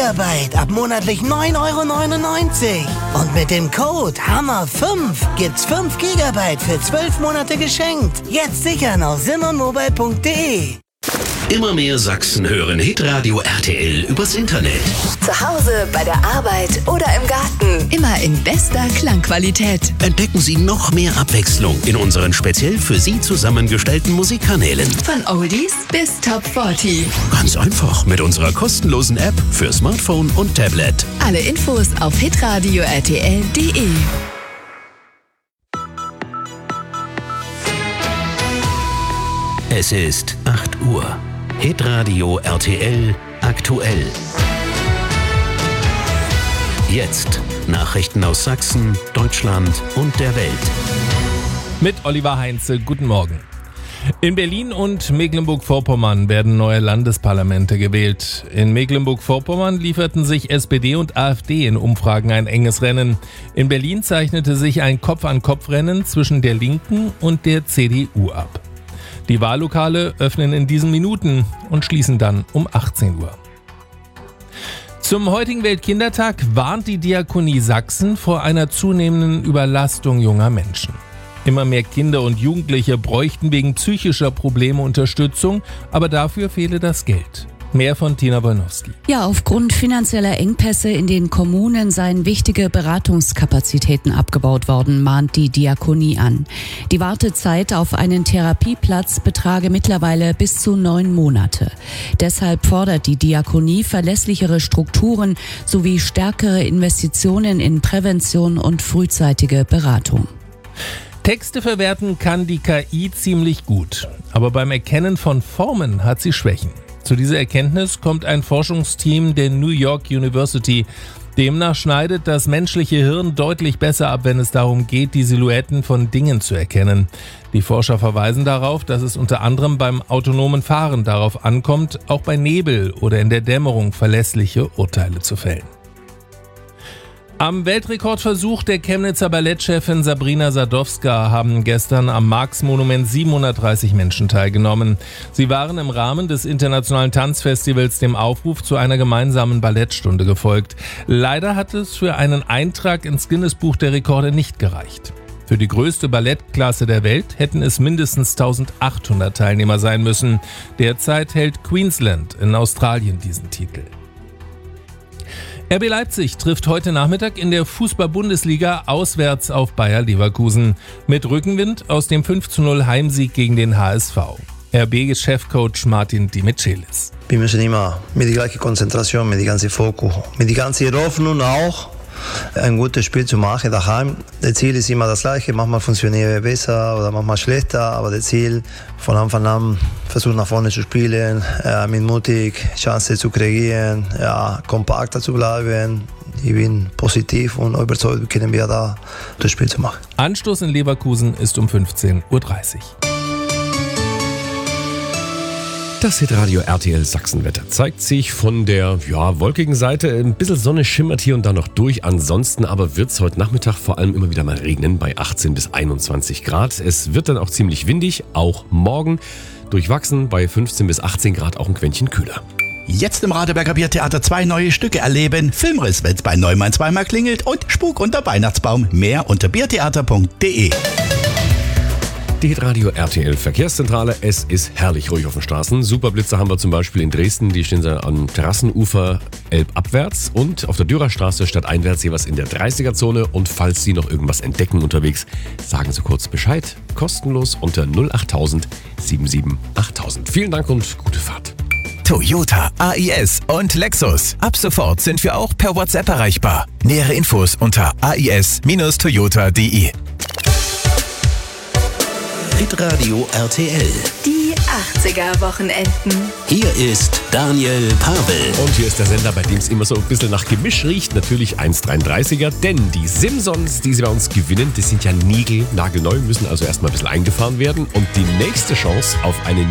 Gigabyte ab monatlich 9,99 €. Und mit dem Code HAMMER5 gibt's 5 Gigabyte für 12 Monate geschenkt. Jetzt sichern auf simonmobile.de. Immer mehr Sachsen hören Hitradio RTL übers Internet. Zu Hause, bei der Arbeit oder im Garten. Immer in bester Klangqualität. Entdecken Sie noch mehr Abwechslung in unseren speziell für Sie zusammengestellten Musikkanälen. Von Oldies bis Top 40. Ganz einfach mit unserer kostenlosen App für Smartphone und Tablet. Alle Infos auf hitradio-rtl.de. Es ist 8 Uhr. Hitradio RTL aktuell. Jetzt Nachrichten aus Sachsen, Deutschland und der Welt. Mit Oliver Heinze, guten Morgen. In Berlin und Mecklenburg-Vorpommern werden neue Landesparlamente gewählt. In Mecklenburg-Vorpommern lieferten sich SPD und AfD in Umfragen ein enges Rennen. In Berlin zeichnete sich ein Kopf-an-Kopf-Rennen zwischen der Linken und der CDU ab. Die Wahllokale öffnen in diesen Minuten und schließen dann um 18 Uhr. Zum heutigen Weltkindertag warnt die Diakonie Sachsen vor einer zunehmenden Überlastung junger Menschen. Immer mehr Kinder und Jugendliche bräuchten wegen psychischer Probleme Unterstützung, aber dafür fehle das Geld. Mehr von Tina Wolnowski. Ja, aufgrund finanzieller Engpässe in den Kommunen seien wichtige Beratungskapazitäten abgebaut worden, mahnt die Diakonie an. Die Wartezeit auf einen Therapieplatz betrage mittlerweile bis zu 9 Monate. Deshalb fordert die Diakonie verlässlichere Strukturen sowie stärkere Investitionen in Prävention und frühzeitige Beratung. Texte verwerten kann die KI ziemlich gut, aber beim Erkennen von Formen hat sie Schwächen. Zu dieser Erkenntnis kommt ein Forschungsteam der New York University. Demnach schneidet das menschliche Hirn deutlich besser ab, wenn es darum geht, die Silhouetten von Dingen zu erkennen. Die Forscher verweisen darauf, dass es unter anderem beim autonomen Fahren darauf ankommt, auch bei Nebel oder in der Dämmerung verlässliche Urteile zu fällen. Am Weltrekordversuch der Chemnitzer Ballettchefin Sabrina Sadowska haben gestern am Marx-Monument 730 Menschen teilgenommen. Sie waren im Rahmen des Internationalen Tanzfestivals dem Aufruf zu einer gemeinsamen Ballettstunde gefolgt. Leider hat es für einen Eintrag ins Guinness-Buch der Rekorde nicht gereicht. Für die größte Ballettklasse der Welt hätten es mindestens 1800 Teilnehmer sein müssen. Derzeit hält Queensland in Australien diesen Titel. RB Leipzig trifft heute Nachmittag in der Fußball-Bundesliga auswärts auf Bayer Leverkusen. Mit Rückenwind aus dem 5:0 Heimsieg gegen den HSV. RB-Chefcoach Martin Dimichelis. Wir müssen immer mit der gleichen Konzentration, mit dem ganzen Fokus, mit der ganzen Hoffnung auch, ein gutes Spiel zu machen daheim. Das Ziel ist immer das gleiche, manchmal funktioniert es besser oder manchmal schlechter, aber das Ziel von Anfang an versuchen nach vorne zu spielen, mit mutig Chancen zu kreieren, kompakter zu bleiben. Ich bin positiv und überzeugt, können wir da das Spiel zu machen. Anstoß in Leverkusen ist um 15:30 Uhr. Das Hitradio RTL Sachsenwetter zeigt sich von der wolkigen Seite. Ein bisschen Sonne schimmert hier und da noch durch. Ansonsten aber wird es heute Nachmittag vor allem immer wieder mal regnen bei 18 bis 21 Grad. Es wird dann auch ziemlich windig, auch morgen. Durchwachsen bei 15 bis 18 Grad auch ein Quäntchen kühler. Jetzt im Radeberger Biertheater 2 neue Stücke erleben. Filmriss, wenn's bei Neumann zweimal klingelt und Spuk unter Weihnachtsbaum. Mehr unter biertheater.de. Die Hitradio RTL Verkehrszentrale. Es ist herrlich ruhig auf den Straßen. Superblitzer haben wir zum Beispiel in Dresden. Die stehen am Terrassenufer elbabwärts und auf der Dürerstraße stadteinwärts jeweils in der 30er-Zone. Und falls Sie noch irgendwas entdecken unterwegs, sagen Sie kurz Bescheid. Kostenlos unter 08000 77 8000. Vielen Dank und gute Fahrt. Toyota, AIS und Lexus. Ab sofort sind wir auch per WhatsApp erreichbar. Nähere Infos unter ais-toyota.de. Hitradio RTL. Die 80er-Wochenenden. Hier ist Daniel Pavel. Und hier ist der Sender, bei dem es immer so ein bisschen nach Gemisch riecht. Natürlich 1,33er, denn die Simpsons, die sie bei uns gewinnen, die sind ja nagelneu, müssen also erstmal ein bisschen eingefahren werden. Und die nächste Chance auf eine